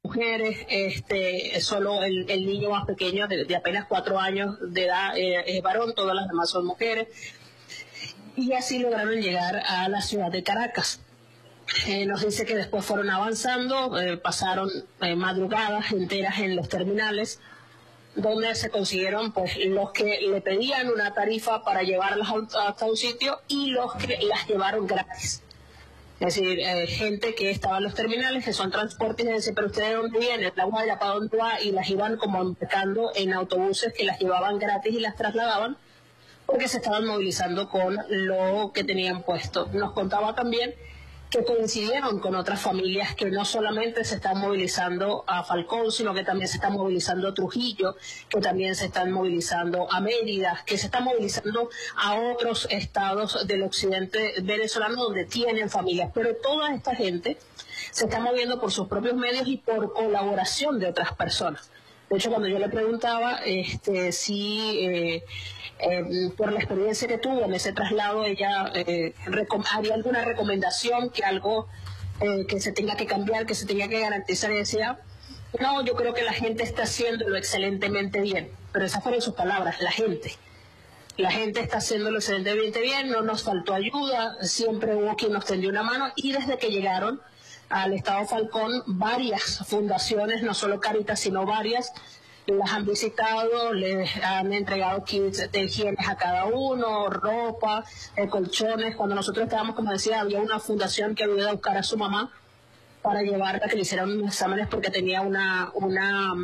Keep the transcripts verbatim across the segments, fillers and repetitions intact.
mujeres, este, solo el, el niño más pequeño de, de apenas cuatro años de edad eh, es varón, todas las demás son mujeres. Y así lograron llegar a la ciudad de Caracas. Eh, nos dice que después fueron avanzando, eh, pasaron eh, madrugadas enteras en los terminales, donde se consiguieron pues los que le pedían una tarifa para llevarlas hasta un sitio y los que las llevaron gratis. Es decir, eh, gente que estaba en los terminales, que son transportes, y dice, pero ¿usted de dónde viene? ¿La Guaya para dónde va? Y las iban como empacando en autobuses que las llevaban gratis y las trasladaban, porque se estaban movilizando con lo que tenían puesto. Nos contaba también que coincidieron con otras familias que no solamente se están movilizando a Falcón, sino que también se están movilizando a Trujillo, que también se están movilizando a Mérida, que se están movilizando a otros estados del occidente venezolano donde tienen familias. Pero toda esta gente se está moviendo por sus propios medios y por colaboración de otras personas. De hecho, cuando yo le preguntaba este, si eh, eh, por la experiencia que tuvo en ese traslado, ella eh, haría alguna recomendación, que algo eh, que se tenga que cambiar, que se tenga que garantizar, y decía, no, yo creo que la gente está haciéndolo excelentemente bien. Pero esas fueron sus palabras, la gente. La gente está haciéndolo excelentemente bien, no nos faltó ayuda, siempre hubo quien nos tendió una mano, y desde que llegaron al Estado Falcón, varias fundaciones, no solo Cáritas, sino varias, las han visitado, les han entregado kits de higiene a cada uno, ropa, eh, colchones. Cuando nosotros estábamos, como decía, había una fundación que había ido a buscar a su mamá para llevarla, que le hicieran unos exámenes porque tenía una... una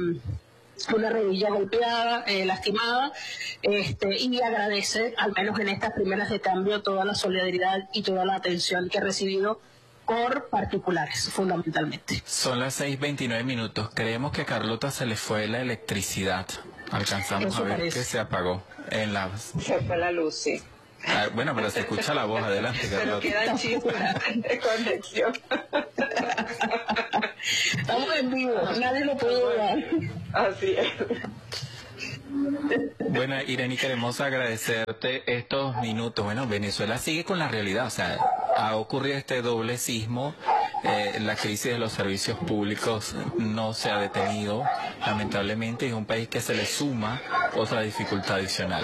una rodilla golpeada, eh, lastimada, este, y agradece, al menos en estas primeras de cambio, toda la solidaridad y toda la atención que ha recibido por particulares, fundamentalmente. Son las seis veintinueve minutos. Creemos que a Carlota se le fue la electricidad. Alcanzamos Eso a ver parece. que se apagó en la... Se fue la luz, sí. Ah, bueno, pero se escucha la voz. Adelante, Pero Carlota. quedan chispas de conexión. Estamos en vivo, nadie lo puede dudar. Así es. Bueno, Irene, queremos agradecerte estos minutos. Bueno, Venezuela sigue con la realidad, o sea, ha ocurrido este doble sismo, eh, la crisis de los servicios públicos no se ha detenido, lamentablemente es un país que se le suma otra dificultad adicional.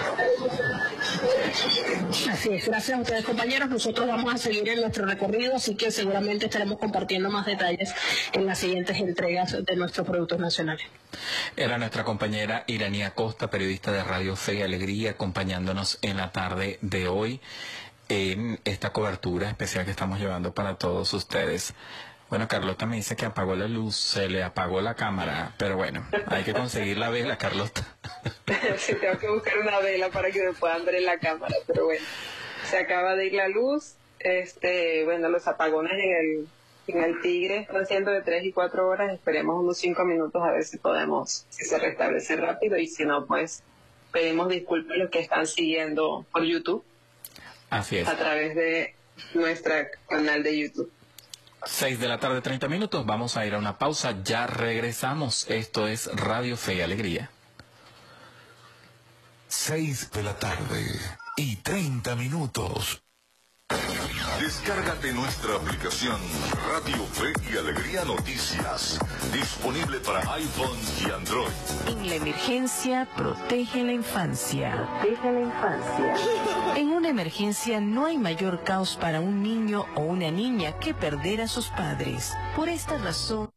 Así es, gracias a ustedes, compañeros. Nosotros vamos a seguir en nuestro recorrido, así que seguramente estaremos compartiendo más detalles en las siguientes entregas de nuestros productos nacionales. Era nuestra compañera Iranía Costa, periodista de Radio Fe y Alegría, acompañándonos en la tarde de hoy en esta cobertura especial que estamos llevando para todos ustedes. Bueno, Carlota me dice que apagó la luz, se le apagó la cámara, pero bueno, hay que conseguir la vela, Carlota. Sí, tengo que buscar una vela para que me puedan ver en la cámara, pero bueno, se acaba de ir la luz. Este, bueno, los apagones en el, en el Tigre están siendo de tres y cuatro horas, esperemos unos cinco minutos a ver si podemos, si se restablece rápido, y si no, pues pedimos disculpas a los que están siguiendo por YouTube. Así es. A través de nuestro canal de YouTube. Seis de la tarde, treinta minutos. Vamos a ir a una pausa. Ya regresamos. Esto es Radio Fe y Alegría. Seis de la tarde y treinta minutos. Descárgate nuestra aplicación Radio Fe y Alegría Noticias, disponible para iPhone y Android. En la emergencia, protege la infancia. Protege la infancia. En una emergencia no hay mayor caos para un niño o una niña que perder a sus padres. Por esta razón...